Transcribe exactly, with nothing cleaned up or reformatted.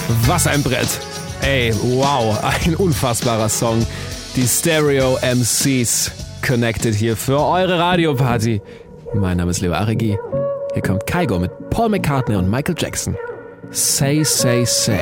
Was ein Brett. Ey, wow, ein unfassbarer Song. Die Stereo M Cs connected hier für eure Radioparty. Mein Name ist Leo Arigi. Hier kommt Kygo mit Paul McCartney und Michael Jackson. Say, say, say.